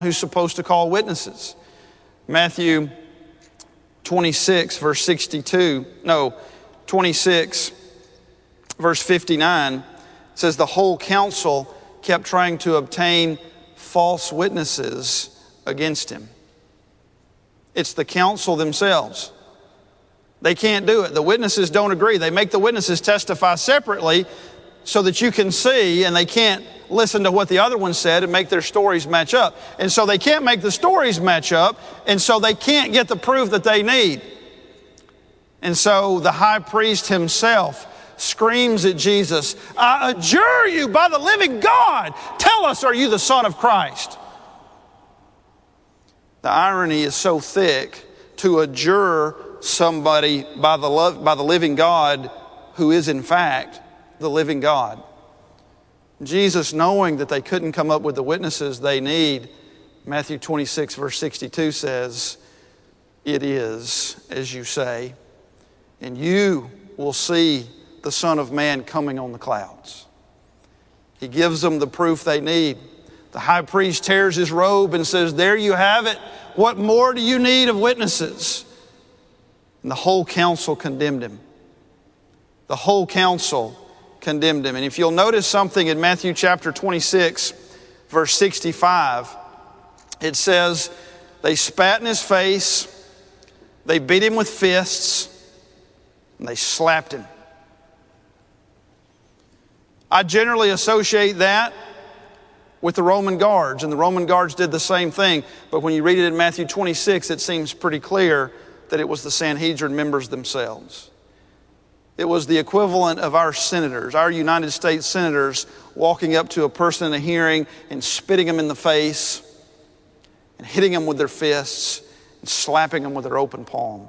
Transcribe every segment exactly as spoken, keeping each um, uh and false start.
who's supposed to call witnesses. Matthew twenty-six, verse sixty-two, no, twenty-six, verse fifty-nine says the whole council kept trying to obtain false witnesses against him. It's the council themselves. They can't do it. The witnesses don't agree. They make the witnesses testify separately so that you can see, and they can't listen to what the other one said and make their stories match up. And so they can't make the stories match up, and so they can't get the proof that they need. And so the high priest himself screams at Jesus, "I adjure you by the living God, tell us, are you the Son of Christ?" The irony is so thick to adjure somebody by the love, by the living God who is in fact the living God. Jesus, knowing that they couldn't come up with the witnesses they need, Matthew twenty-six, verse sixty-two says, "It is as you say, and you will see the Son of Man coming on the clouds." He gives them the proof they need. The high priest tears his robe and says, "There you have it. What more do you need of witnesses?" And the whole council condemned him. The whole council condemned him. And if you'll notice something in Matthew chapter twenty-six, verse sixty-five, it says, they spat in his face, they beat him with fists, and they slapped him. I generally associate that with the Roman guards, and the Roman guards did the same thing. But when you read it in Matthew twenty-six, it seems pretty clear that it was the Sanhedrin members themselves. It was the equivalent of our senators, our United States senators, walking up to a person in a hearing and spitting them in the face and hitting them with their fists and slapping them with their open palm.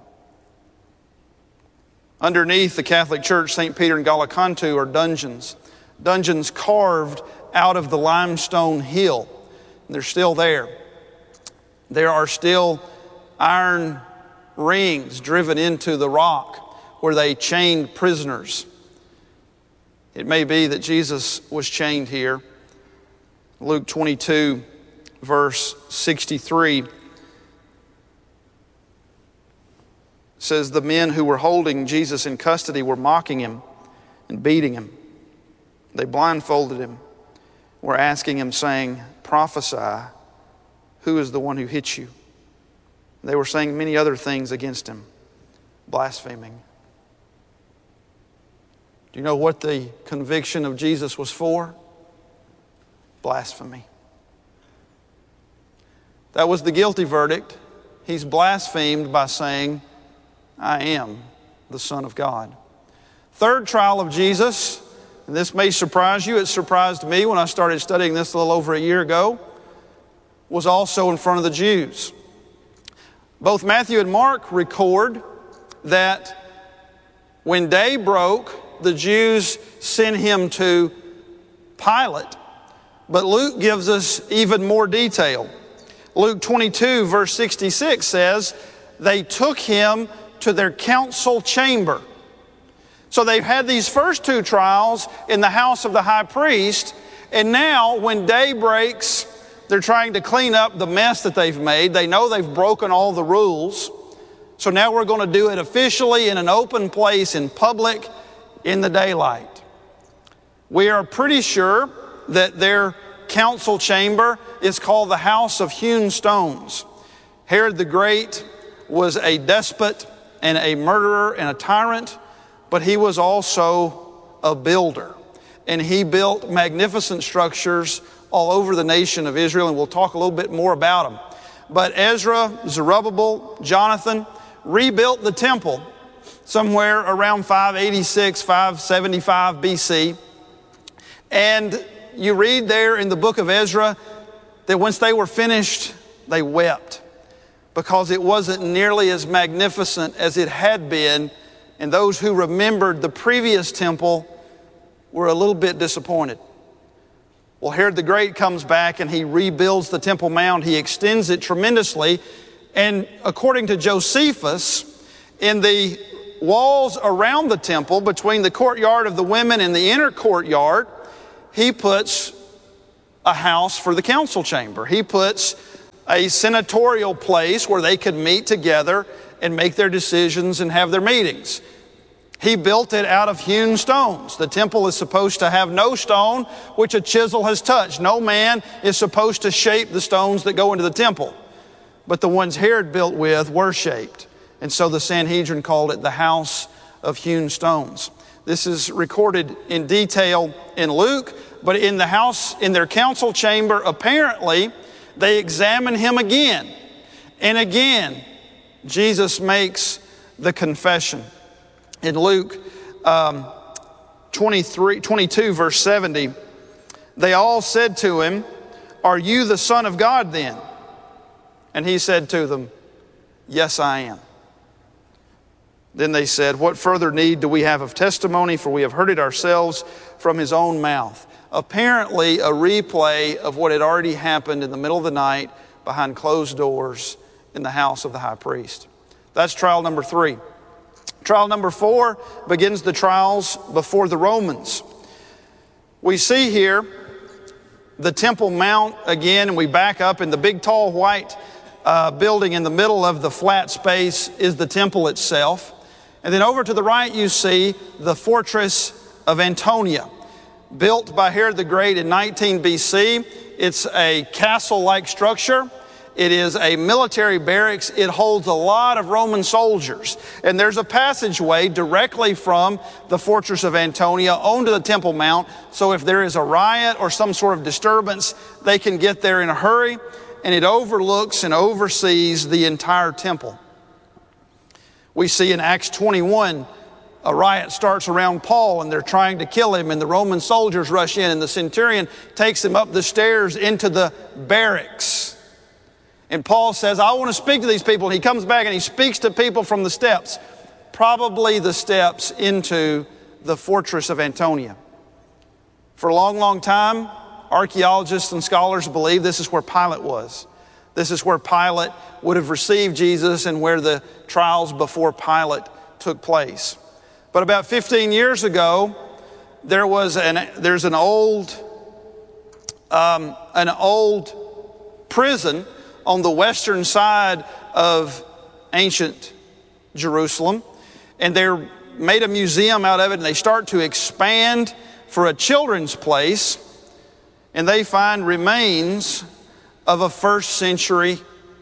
Underneath the Catholic Church, Saint Peter and Gallicantu are dungeons. Dungeons carved out of the limestone hill. And they're still there. There are still iron rings driven into the rock where they chained prisoners. It may be that Jesus was chained here. Luke twenty-two, verse sixty-three says the men who were holding Jesus in custody were mocking him and beating him. They blindfolded him, were asking him, saying, "Prophesy, who is the one who hit you?" They were saying many other things against him, blaspheming. Do you know what the conviction of Jesus was for? Blasphemy. That was the guilty verdict. He's blasphemed by saying, "I am the Son of God." Third trial of Jesus, and this may surprise you, it surprised me when I started studying this a little over a year ago, was also in front of the Jews. Both Matthew and Mark record that when day broke, the Jews sent him to Pilate. But Luke gives us even more detail. Luke twenty-two, verse sixty-six says, they took him to their council chamber. So they've had these first two trials in the house of the high priest, and now when day breaks, they're trying to clean up the mess that they've made. They know they've broken all the rules. So now we're going to do it officially in an open place, in public, in the daylight. We are pretty sure that their council chamber is called the House of Hewn Stones. Herod the Great was a despot and a murderer and a tyrant, but he was also a builder. And he built magnificent structures all over the nation of Israel, and we'll talk a little bit more about them. But Ezra, Zerubbabel, Jonathan rebuilt the temple somewhere around five eighty-six, five seventy-five B C. And you read there in the book of Ezra that once they were finished, they wept because it wasn't nearly as magnificent as it had been. And those who remembered the previous temple were a little bit disappointed. Well, Herod the Great comes back and he rebuilds the Temple Mount. He extends it tremendously. And according to Josephus, in the walls around the temple, between the courtyard of the women and the inner courtyard, he puts a house for the council chamber. He puts a senatorial place where they could meet together and make their decisions and have their meetings. He built it out of hewn stones. The temple is supposed to have no stone which a chisel has touched. No man is supposed to shape the stones that go into the temple. But the ones Herod built with were shaped. And so the Sanhedrin called it the house of hewn stones. This is recorded in detail in Luke, but in the house, in their council chamber, apparently, they examine him again. And again, Jesus makes the confession. In Luke um, twenty-three, twenty-two, verse seventy, they all said to him, "Are you the Son of God then?" And he said to them, "Yes, I am." Then they said, "What further need do we have of testimony? For we have heard it ourselves from his own mouth." Apparently a replay of what had already happened in the middle of the night behind closed doors in the house of the high priest. That's trial number three. Trial number four begins the trials before the Romans. We see here the Temple Mount again, and we back up, and the big tall white uh, building in the middle of the flat space is the temple itself. And then over to the right you see the fortress of Antonia, built by Herod the Great in nineteen B C. It's a castle-like structure. It is a military barracks. It holds a lot of Roman soldiers. And there's a passageway directly from the fortress of Antonia onto the Temple Mount. So if there is a riot or some sort of disturbance, they can get there in a hurry. And it overlooks and oversees the entire temple. We see in Acts twenty-one, a riot starts around Paul and they're trying to kill him, and the Roman soldiers rush in, and the centurion takes him up the stairs into the barracks. And Paul says, "I want to speak to these people." And he comes back and he speaks to people from the steps, probably the steps into the fortress of Antonia. For a long, long time, archaeologists and scholars believe this is where Pilate was. This is where Pilate would have received Jesus and where the trials before Pilate took place. But about fifteen years ago, there was an there's an old um, an old prison on the western side of ancient Jerusalem, and they made a museum out of it, and they start to expand for a children's place, and they find remains of a first century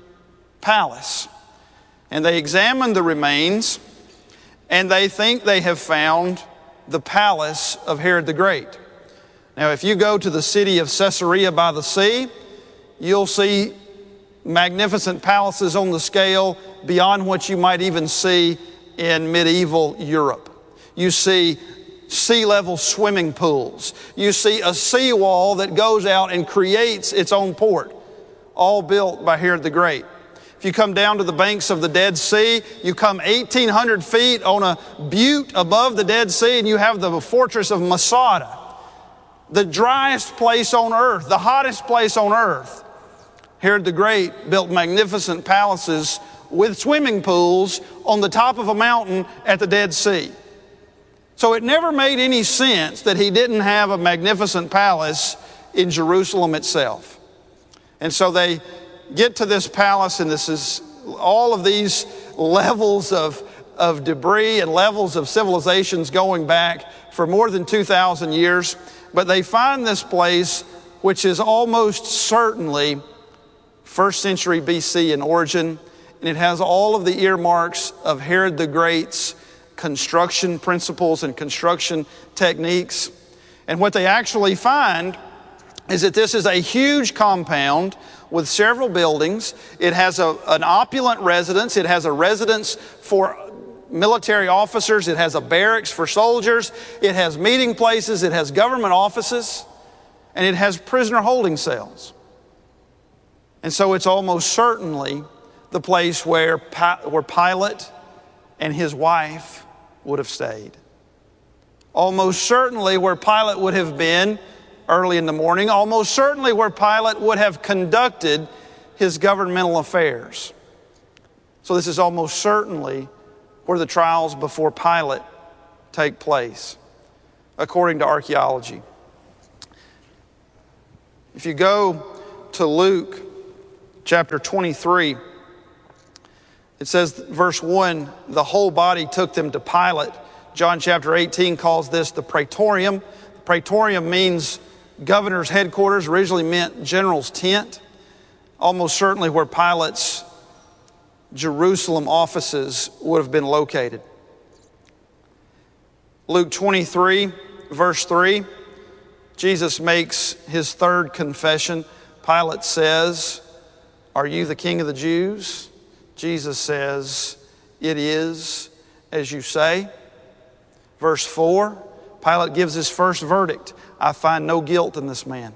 palace. And they examine the remains, and they think they have found the palace of Herod the Great. Now, if you go to the city of Caesarea by the sea, you'll see magnificent palaces on the scale beyond what you might even see in medieval Europe. You see sea level swimming pools. You see a seawall that goes out and creates its own port, all built by Herod the Great. If you come down to the banks of the Dead Sea, you come eighteen hundred feet on a butte above the Dead Sea, and you have the fortress of Masada, the driest place on earth, the hottest place on earth. Herod the Great built magnificent palaces with swimming pools on the top of a mountain at the Dead Sea. So it never made any sense that he didn't have a magnificent palace in Jerusalem itself. And so they get to this palace, and this is all of these levels of, of debris and levels of civilizations going back for more than two thousand years. But they find this place, which is almost certainly first century B C in origin, and it has all of the earmarks of Herod the Great's construction principles and construction techniques. And what they actually find is that this is a huge compound with several buildings. It has a, an opulent residence. It has a residence for military officers. It has a barracks for soldiers. It has meeting places. It has government offices. And it has prisoner holding cells. And so it's almost certainly the place where, where Pilate and his wife would have stayed. Almost certainly where Pilate would have been early in the morning. Almost certainly where Pilate would have conducted his governmental affairs. So this is almost certainly where the trials before Pilate take place, according to archaeology. If you go to Luke chapter twenty-three. It says, verse one, the whole body took them to Pilate. John chapter eighteen calls this the praetorium. The praetorium means governor's headquarters, originally meant general's tent, almost certainly where Pilate's Jerusalem offices would have been located. Luke twenty-three, verse three, Jesus makes his third confession. Pilate says, "Are you the king of the Jews?" Jesus says, "It is as you say." Verse four, Pilate gives his first verdict. "I find no guilt in this man."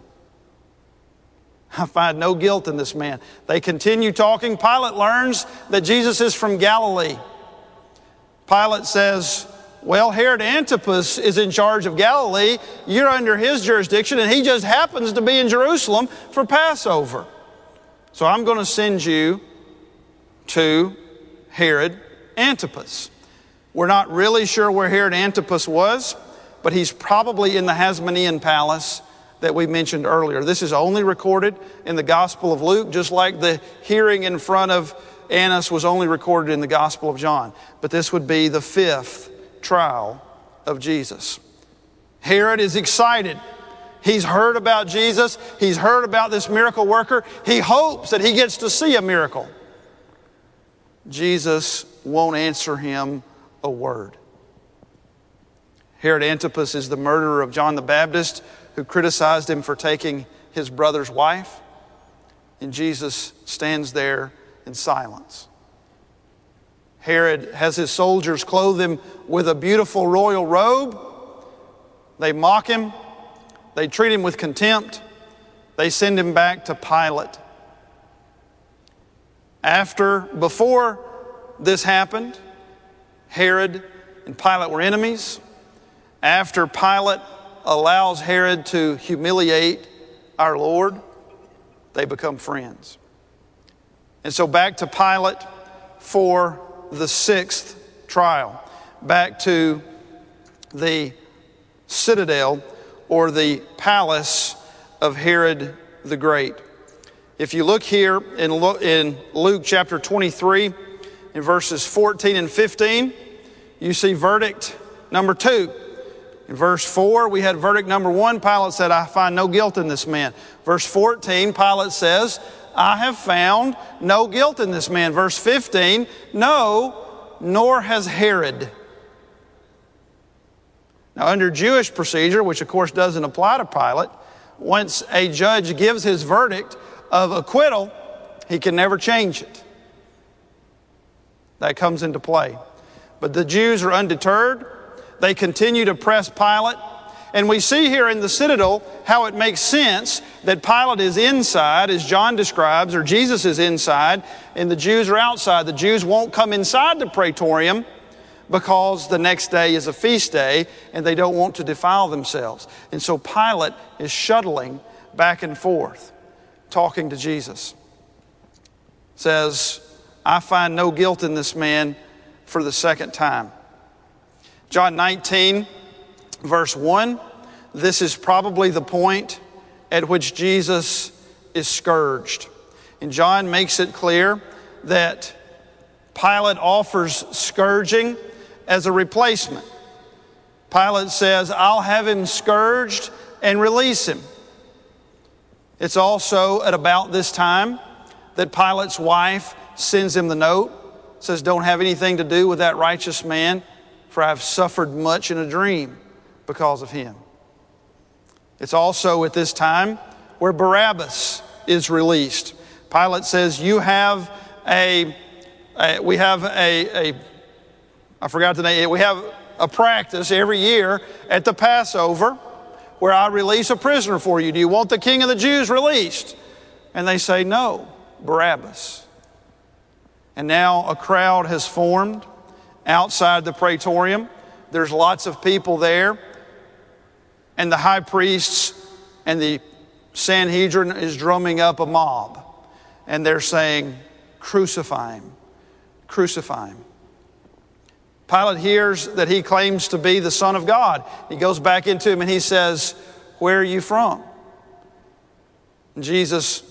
I find no guilt in this man. They continue talking. Pilate learns that Jesus is from Galilee. Pilate says, "Well, Herod Antipas is in charge of Galilee. You're under his jurisdiction, and he just happens to be in Jerusalem for Passover. So I'm going to send you to Herod Antipas." We're not really sure where Herod Antipas was, but he's probably in the Hasmonean palace that we mentioned earlier. This is only recorded in the Gospel of Luke, just like the hearing in front of Annas was only recorded in the Gospel of John. But this would be the fifth trial of Jesus. Herod is excited. He's heard about Jesus. He's heard about this miracle worker. He hopes that he gets to see a miracle. Jesus won't answer him a word. Herod Antipas is the murderer of John the Baptist, who criticized him for taking his brother's wife. And Jesus stands there in silence. Herod has his soldiers clothe him with a beautiful royal robe. They mock him. They treat him with contempt. They send him back to Pilate. After, before this happened, Herod and Pilate were enemies. After Pilate allows Herod to humiliate our Lord, they become friends. And so back to Pilate for the sixth trial. Back to the citadel or the palace of Herod the Great. If you look here in Luke chapter twenty-three, in verses fourteen and fifteen, you see verdict number two. In verse four, we had verdict number one. Pilate said, "I find no guilt in this man." Verse fourteen, Pilate says, "I have found no guilt in this man." Verse fifteen, "No, nor has Herod." Now, under Jewish procedure, which of course doesn't apply to Pilate, once a judge gives his verdict of acquittal, he can never change it. That comes into play. But the Jews are undeterred. They continue to press Pilate. And we see here in the citadel how it makes sense that Pilate is inside, as John describes, or Jesus is inside, and the Jews are outside. The Jews won't come inside the praetorium because the next day is a feast day and they don't want to defile themselves. And so Pilate is shuttling back and forth, talking to Jesus. Says, "I find no guilt in this man," for the second time. John nineteen, verse one, this is probably the point at which Jesus is scourged. And John makes it clear that Pilate offers scourging as a replacement. Pilate says, "I'll have him scourged and release him." It's also at about this time that Pilate's wife sends him the note, says, "Don't have anything to do with that righteous man, for I have suffered much in a dream because of him." It's also at this time where Barabbas is released. Pilate says, "You have a, a we have a, a, I forgot the name, we have a practice every year at the Passover where I release a prisoner for you. Do you want the King of the Jews released?" And they say, "No, Barabbas." And now a crowd has formed outside the praetorium. There's lots of people there. And the high priests and the Sanhedrin is drumming up a mob. And they're saying, "Crucify him, crucify him." Pilate hears that he claims to be the Son of God. He goes back into him and he says, "Where are you from?" And Jesus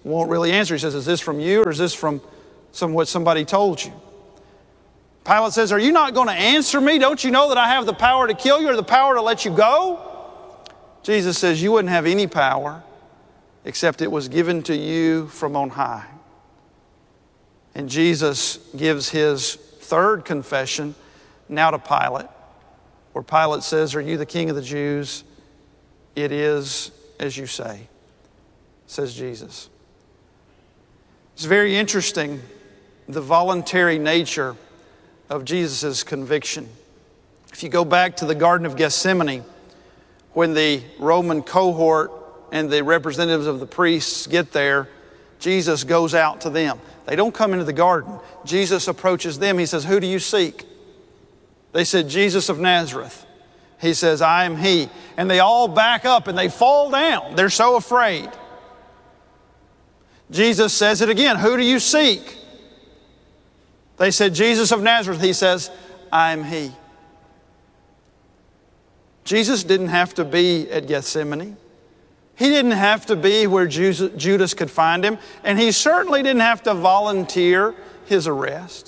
won't really answer. He says, is this from you or is this from some what somebody told you? Pilate says, are you not going to answer me? Don't you know that I have the power to kill you or the power to let you go? Jesus says, you wouldn't have any power except it was given to you from on high. And Jesus gives his third confession now to Pilate, where Pilate says, are you the king of the Jews? It is as you say, says Jesus. It's very interesting, the voluntary nature of Jesus' conviction. If you go back to the Garden of Gethsemane, when the Roman cohort and the representatives of the priests get there, Jesus goes out to them. They don't come into the garden. Jesus approaches them. He says, who do you seek? They said, Jesus of Nazareth. He says, I am he. And they all back up and they fall down. They're so afraid. Jesus says it again, who do you seek? They said, Jesus of Nazareth. He says, I am he. Jesus didn't have to be at Gethsemane. He didn't have to be where Judas could find him. And he certainly didn't have to volunteer his arrest.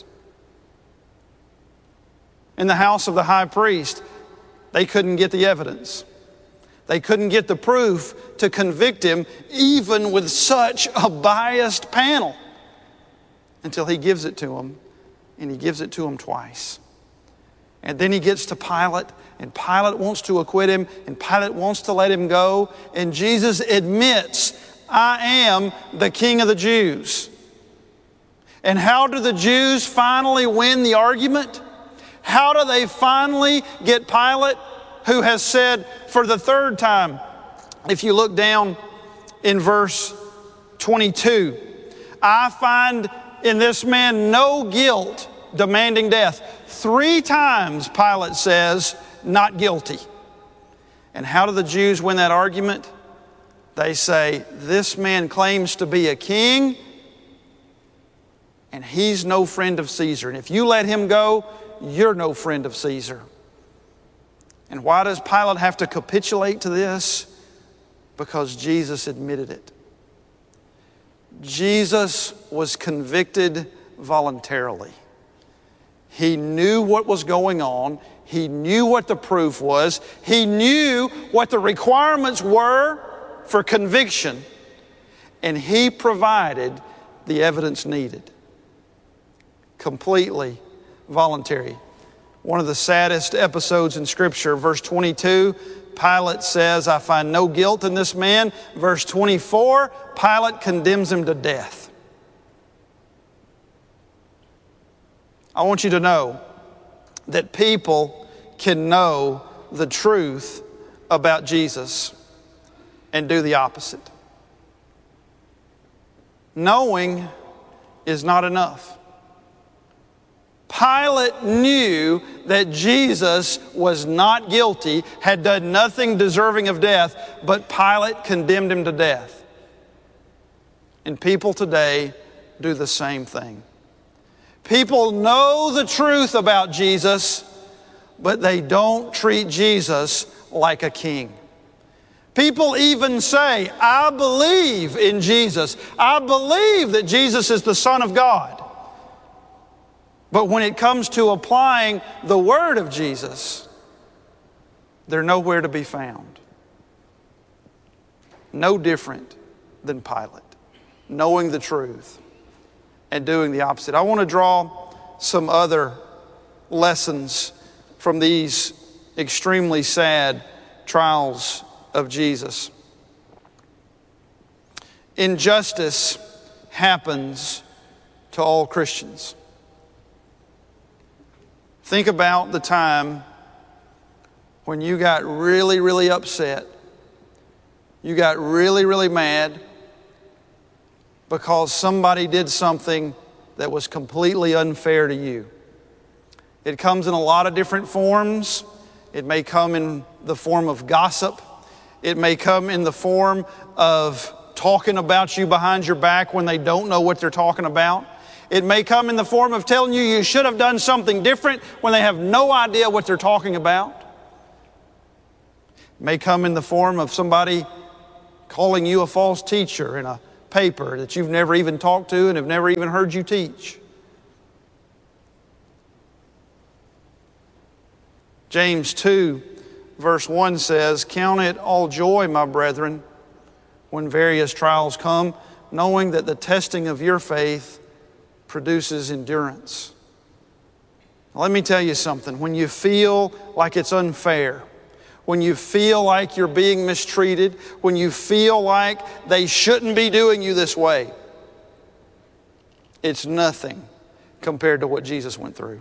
In the house of the high priest, they couldn't get the evidence. They couldn't get the proof to convict him, even with such a biased panel, until he gives it to them. And he gives it to him twice. And then he gets to Pilate, and Pilate wants to acquit him, and Pilate wants to let him go. And Jesus admits, I am the King of the Jews. And how do the Jews finally win the argument? How do they finally get Pilate, who has said for the third time, if you look down in verse twenty-two, I find in this man no guilt, demanding death. Three times Pilate says, not guilty. And how do the Jews win that argument? They say, this man claims to be a king, and he's no friend of Caesar. And if you let him go, you're no friend of Caesar. And why does Pilate have to capitulate to this? Because Jesus admitted it. Jesus was convicted voluntarily. He knew what was going on. He knew what the proof was. He knew what the requirements were for conviction. And he provided the evidence needed. Completely voluntary. One of the saddest episodes in Scripture, verse twenty-two, Pilate says, I find no guilt in this man. Verse twenty-four, Pilate condemns him to death. I want you to know that people can know the truth about Jesus and do the opposite. Knowing is not enough. Pilate knew that Jesus was not guilty, had done nothing deserving of death, but Pilate condemned him to death. And people today do the same thing. People know the truth about Jesus, but they don't treat Jesus like a king. People even say, I believe in Jesus. I believe that Jesus is the Son of God. But when it comes to applying the word of Jesus, they're nowhere to be found. No different than Pilate, knowing the truth and doing the opposite. I want to draw some other lessons from these extremely sad trials of Jesus. Injustice happens to all Christians. Think about the time when you got really, really upset. You got really, really mad because somebody did something that was completely unfair to you. It comes in a lot of different forms. It may come in the form of gossip. It may come in the form of talking about you behind your back when they don't know what they're talking about. It may come in the form of telling you you should have done something different when they have no idea what they're talking about. It may come in the form of somebody calling you a false teacher and a paper that you've never even talked to and have never even heard you teach. James two, verse one says, "Count it all joy, my brethren, when various trials come, knowing that the testing of your faith produces endurance." Let me tell you something. When you feel like it's unfair, when you feel like you're being mistreated, when you feel like they shouldn't be doing you this way, it's nothing compared to what Jesus went through.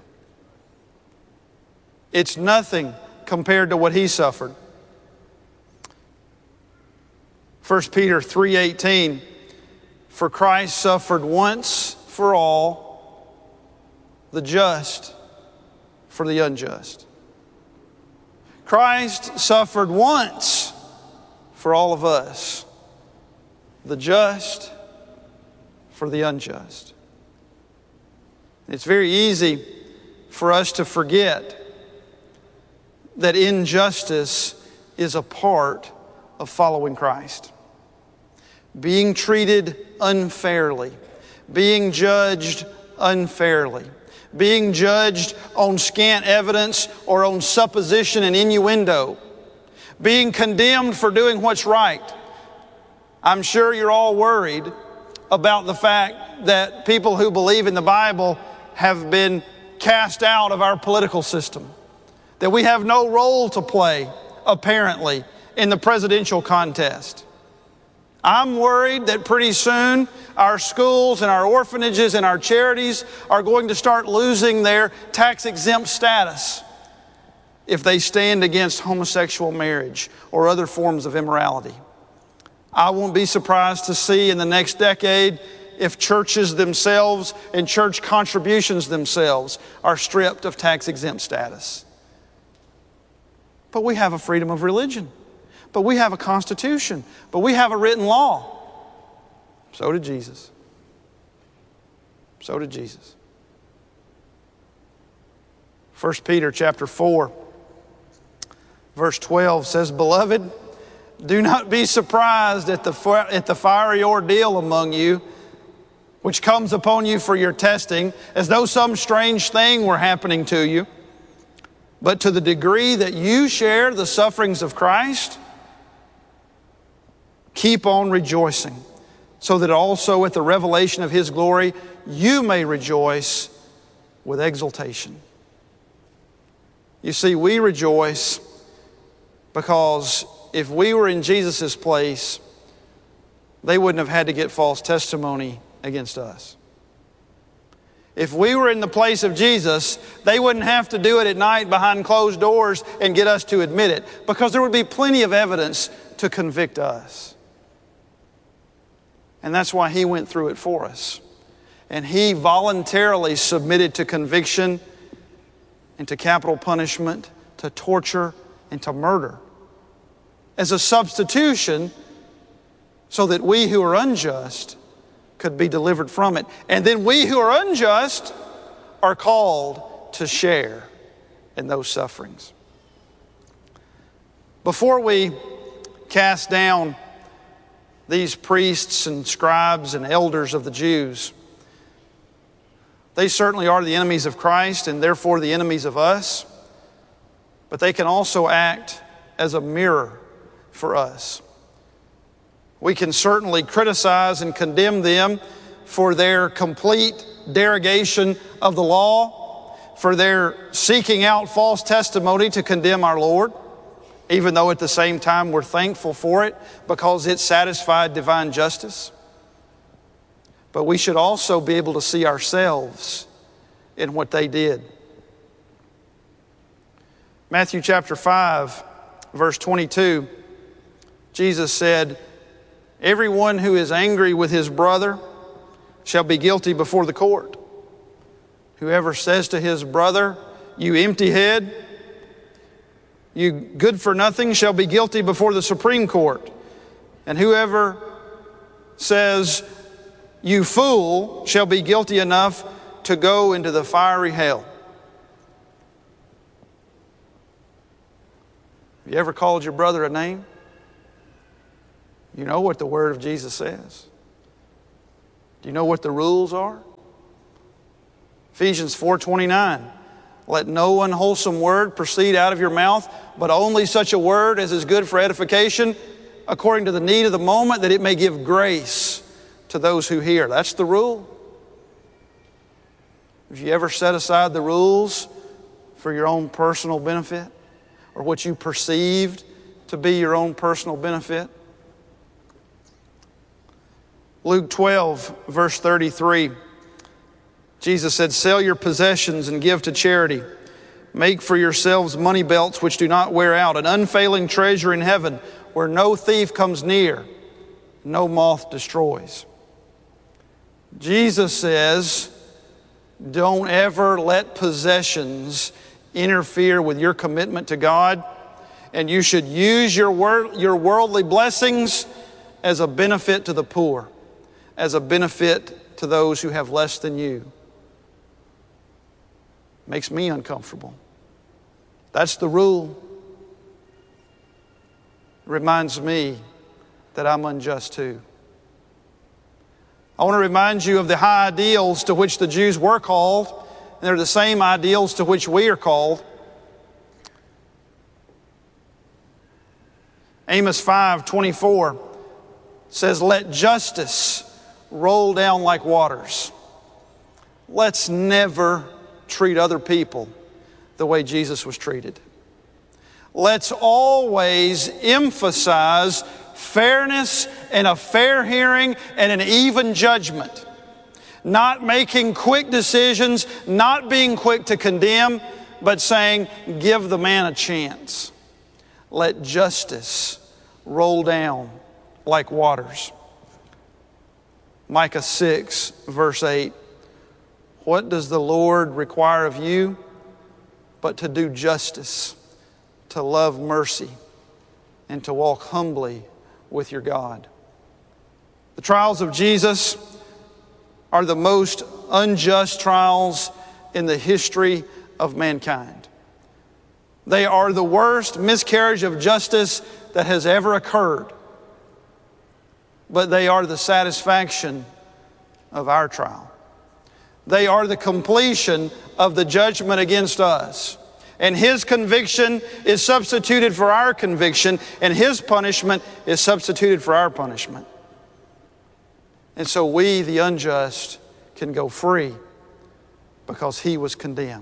It's nothing compared to what He suffered. First Peter three eighteen, "For Christ suffered once for all, the just for the unjust." Christ suffered once for all of us, the just for the unjust. It's very easy for us to forget that injustice is a part of following Christ. Being treated unfairly, being judged unfairly, being judged on scant evidence or on supposition and innuendo, being condemned for doing what's right. I'm sure you're all worried about the fact that people who believe in the Bible have been cast out of our political system, that we have no role to play, apparently, in the presidential contest. I'm worried that pretty soon our schools and our orphanages and our charities are going to start losing their tax-exempt status if they stand against homosexual marriage or other forms of immorality. I won't be surprised to see in the next decade if churches themselves and church contributions themselves are stripped of tax-exempt status. But we have a freedom of religion. But we have a constitution. But we have a written law. So did Jesus. So did Jesus. First Peter chapter four, verse twelve says, "Beloved, do not be surprised at the, at the fiery ordeal among you, which comes upon you for your testing, as though some strange thing were happening to you. But to the degree that you share the sufferings of Christ, keep on rejoicing, so that also at the revelation of His glory you may rejoice with exultation." You see, we rejoice because if we were in Jesus' place, they wouldn't have had to get false testimony against us. If we were in the place of Jesus, they wouldn't have to do it at night behind closed doors and get us to admit it, because there would be plenty of evidence to convict us. And that's why He went through it for us. And He voluntarily submitted to conviction and to capital punishment, to torture and to murder as a substitution so that we who are unjust could be delivered from it. And then we who are unjust are called to share in those sufferings. Before we cast down these priests and scribes and elders of the Jews, they certainly are the enemies of Christ and therefore the enemies of us, but they can also act as a mirror for us. We can certainly criticize and condemn them for their complete derogation of the law, for their seeking out false testimony to condemn our Lord, even though at the same time we're thankful for it because it satisfied divine justice. But we should also be able to see ourselves in what they did. Matthew chapter five, verse twenty-two, Jesus said, "Everyone who is angry with his brother shall be guilty before the court. Whoever says to his brother, 'You empty head, you good for nothing,' shall be guilty before the Supreme Court. And whoever says, 'You fool,' shall be guilty enough to go into the fiery hell." Have you ever called your brother a name? You know what the word of Jesus says. Do you know what the rules are? Ephesians four twenty-nine. Let no unwholesome word proceed out of your mouth, but only such a word as is good for edification, according to the need of the moment, that it may give grace to those who hear. That's the rule. Have you ever set aside the rules for your own personal benefit, or what you perceived to be your own personal benefit? Luke twelve, verse thirty-three. Jesus said, sell your possessions and give to charity. Make for yourselves money belts which do not wear out, an unfailing treasure in heaven where no thief comes near, no moth destroys. Jesus says, don't ever let possessions interfere with your commitment to God, and you should use your wor- your worldly blessings as a benefit to the poor, as a benefit to those who have less than you. Makes me uncomfortable. That's the rule. Reminds me that I'm unjust too. I want to remind you of the high ideals to which the Jews were called, and they're the same ideals to which we are called. Amos five twenty-four says, let justice roll down like waters. Let's never treat other people the way Jesus was treated. Let's always emphasize fairness and a fair hearing and an even judgment. Not making quick decisions, not being quick to condemn, but saying, give the man a chance. Let justice roll down like waters. Micah six, verse eight. What does the Lord require of you but to do justice, to love mercy, and to walk humbly with your God? The trials of Jesus are the most unjust trials in the history of mankind. They are the worst miscarriage of justice that has ever occurred. But they are the satisfaction of our trial. They are the completion of the judgment against us. And His conviction is substituted for our conviction, and His punishment is substituted for our punishment. And so we, the unjust, can go free because He was condemned.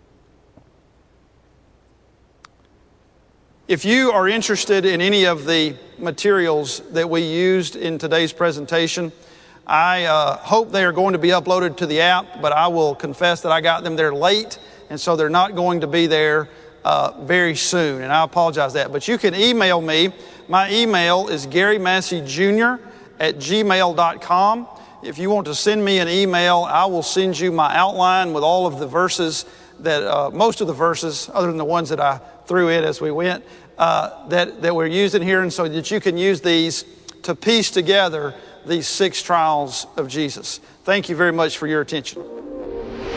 If you are interested in any of the materials that we used in today's presentation, I uh, hope they are going to be uploaded to the app, but I will confess that I got them there late, and so they're not going to be there uh, very soon, and I apologize for that. But you can email me. My email is Gary Massey Junior at gmail dot com. If you want to send me an email, I will send you my outline with all of the verses that, uh, most of the verses, other than the ones that I threw in as we went, uh, that, that we're using here, and so that you can use these to piece together these six trials of Jesus. Thank you very much for your attention.